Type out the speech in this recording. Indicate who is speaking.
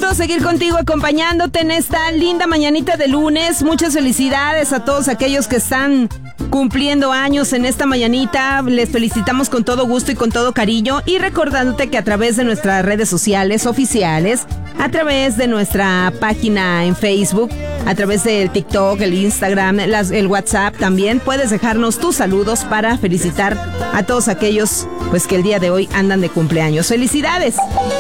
Speaker 1: gusto seguir contigo, acompañándote en esta linda mañanita de lunes. Muchas felicidades a todos aquellos que están cumpliendo años en esta mañanita. Les felicitamos con todo gusto y con todo cariño, y recordándote que a través de nuestras redes sociales oficiales, a través de nuestra página en Facebook, a través del TikTok, el Instagram, el WhatsApp, también puedes dejarnos tus saludos para felicitar a todos aquellos pues que el día de hoy andan de cumpleaños. ¡Felicidades!